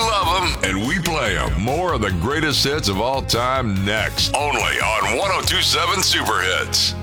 love them, and we play them. More of the greatest hits of all time next. Only on 102.7 Super Hits.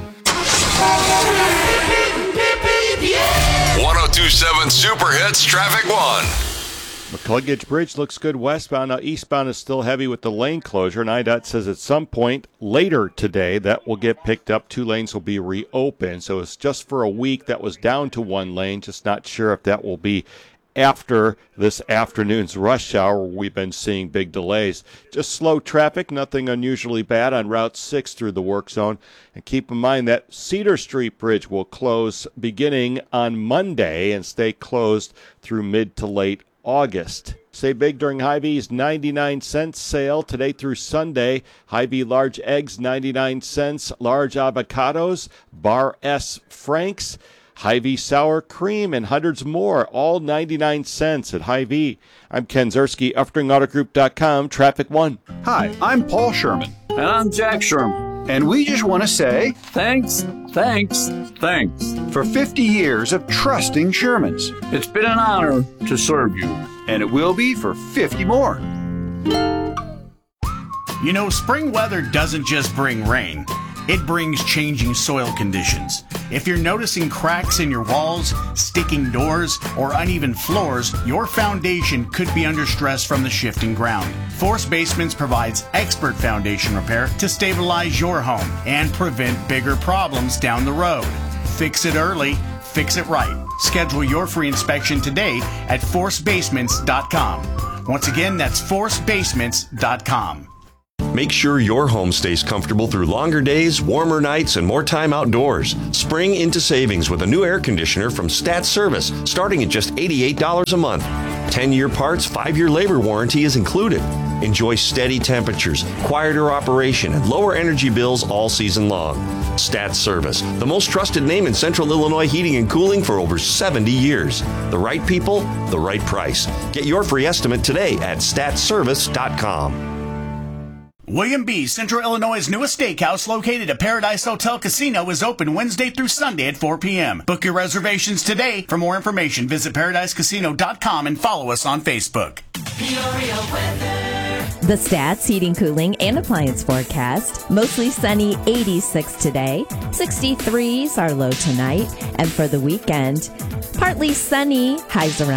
102.7 Super Hits Traffic 1. McCluggage Bridge looks good westbound. Now eastbound is still heavy with the lane closure. And IDOT says at some point later today that will get picked up. 2 lanes will be reopened. So it's just for a week that was down to 1 lane. Just not sure if that will be after this afternoon's rush hour. We've been seeing big delays. Just slow traffic, nothing unusually bad on Route 6 through the work zone. And keep in mind that Cedar Street Bridge will close beginning on Monday and stay closed through mid to late August. Say big during Hy-Vee's 99 cents sale today through Sunday. Hy-Vee large eggs 99 cents, large avocados, Bar S Franks, Hy-Vee sour cream, and hundreds more, all 99 cents at Hy-Vee. I'm Ken Zerski, UffringAutoGroup.com, Traffic 1. Hi, I'm Paul Sherman. And I'm Jack Sherman. And we just want to say thanks for 50 years of trusting Shermans. It's been an honor to serve you. And it will be for 50 more. You know, spring weather doesn't just bring rain. It brings changing soil conditions. If you're noticing cracks in your walls, sticking doors, or uneven floors, your foundation could be under stress from the shifting ground. Force Basements provides expert foundation repair to stabilize your home and prevent bigger problems down the road. Fix it early, fix it right. Schedule your free inspection today at forcebasements.com. Once again, that's forcebasements.com. Make sure your home stays comfortable through longer days, warmer nights, and more time outdoors. Spring into savings with a new air conditioner from Stat Service, starting at just $88 a month. 10-year parts, 5-year labor warranty is included. Enjoy steady temperatures, quieter operation, and lower energy bills all season long. Stat Service, the most trusted name in Central Illinois heating and cooling for over 70 years. The right people, the right price. Get your free estimate today at statservice.com. William B., Central Illinois' newest steakhouse located at Paradise Hotel Casino is open Wednesday through Sunday at 4 p.m. Book your reservations today. For more information, visit ParadiseCasino.com and follow us on Facebook. The Stats Heating, Cooling, and Appliance forecast. Mostly sunny, 86 today. 63s are low tonight. And for the weekend, partly sunny, highs around